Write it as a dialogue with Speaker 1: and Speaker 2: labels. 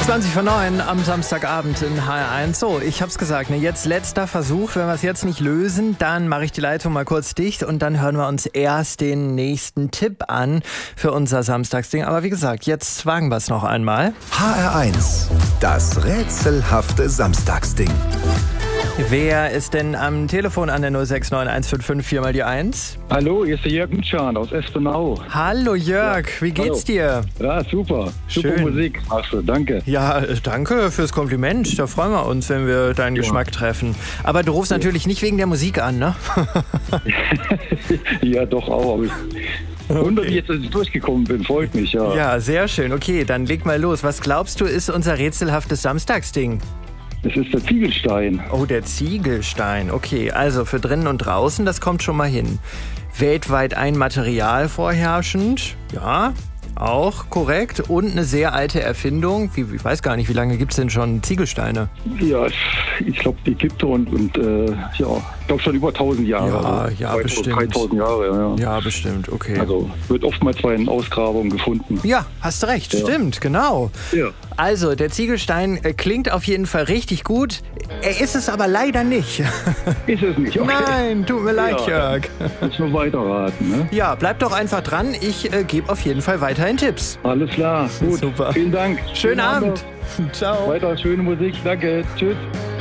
Speaker 1: 20:09 am Samstagabend in HR1. So, ich hab's gesagt, ne, jetzt letzter Versuch. Wenn wir es jetzt nicht lösen, dann mache ich die Leitung mal kurz dicht und dann hören wir uns erst den nächsten Tipp an für unser Samstagsding. Aber wie gesagt, jetzt wagen wir es noch einmal.
Speaker 2: HR1, das rätselhafte Samstagsding.
Speaker 1: Wer ist denn am Telefon an der 069155 4 mal die 1?
Speaker 3: Hallo, hier ist der Jörg Mitschan aus Espenau.
Speaker 1: Hallo Jörg, wie geht's dir?
Speaker 3: Ja, super. Super
Speaker 1: Schön.
Speaker 3: Musik. Achso, danke.
Speaker 1: Ja, danke fürs Kompliment. Da freuen wir uns, wenn wir deinen Geschmack treffen. Aber du rufst natürlich nicht wegen der Musik an, ne?
Speaker 3: Ja, doch auch. Aber ich wundere mich jetzt, dass ich durchgekommen bin. Freut mich, ja.
Speaker 1: Ja, sehr schön. Okay, dann leg mal los. Was glaubst du, ist unser rätselhaftes Samstagsding?
Speaker 3: Es ist der Ziegelstein.
Speaker 1: Oh, der Ziegelstein. Okay, also für drinnen und draußen, das kommt schon mal hin. Weltweit ein Material vorherrschend. Ja, auch korrekt. Und eine sehr alte Erfindung. Ich weiß gar nicht, wie lange gibt es denn schon Ziegelsteine?
Speaker 3: Ja, ich glaube, die gibt es und ja, ich glaube schon über 1000 Jahre.
Speaker 1: Ja,
Speaker 3: also
Speaker 1: ja, bestimmt.
Speaker 3: 3000 Jahre, ja.
Speaker 1: Ja, bestimmt, okay.
Speaker 3: Also wird oftmals bei den Ausgrabungen gefunden.
Speaker 1: Ja, hast du recht,
Speaker 3: Ja.
Speaker 1: stimmt, genau.
Speaker 3: Ja.
Speaker 1: Also, der Ziegelstein klingt auf jeden Fall richtig gut. Er ist es aber leider nicht.
Speaker 3: Ist es nicht, okay.
Speaker 1: Nein, tut mir leid,
Speaker 3: Ja.
Speaker 1: Jörg.
Speaker 3: Muss nur weiterraten, ne?
Speaker 1: Ja, bleib doch einfach dran. Ich gebe auf jeden Fall weiterhin Tipps.
Speaker 3: Alles klar, gut.
Speaker 1: Super.
Speaker 3: Vielen Dank.
Speaker 1: Schönen Abend. Ciao.
Speaker 3: Weiter schöne Musik. Danke. Tschüss.